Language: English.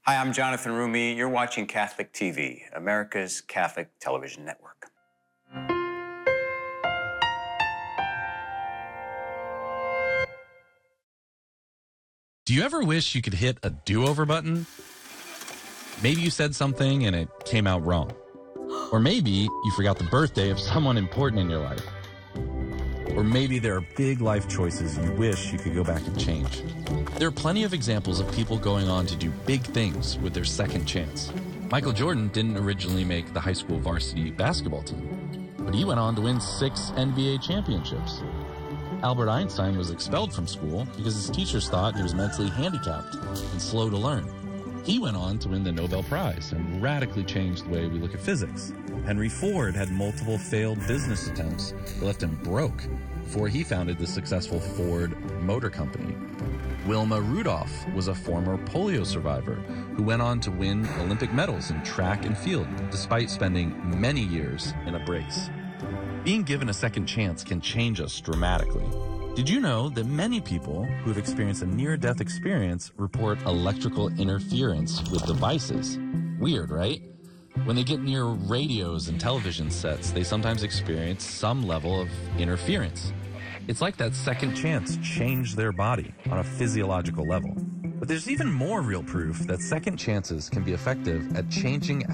Hi, I'm Jonathan Rumi. You're watching Catholic TV, America's Catholic television network. Do you ever wish you could hit a do-over button? Maybe you said something and it came out wrong. Or maybe you forgot the birthday of someone important in your life. Or maybe there are big life choices you wish you could go back and change. There are plenty of examples of people going on to do big things with their second chance. Michael Jordan didn't originally make the high school varsity basketball team, but he went on to win 6 NBA championships. Albert Einstein was expelled from school because his teachers thought he was mentally handicapped and slow to learn. He went on to win the Nobel Prize and radically changed the way we look at physics. Henry Ford had multiple failed business attempts that left him broke before he founded the successful Ford Motor Company. Wilma Rudolph was a former polio survivor who went on to win Olympic medals in track and field despite spending many years in a brace. Being given a second chance can change us dramatically. Did you know that many people who have experienced a near-death experience report electrical interference with devices? Weird, right? When they get near radios and television sets, they sometimes experience some level of interference. It's like that second chance changed their body on a physiological level. But there's even more real proof that second chances can be effective at changing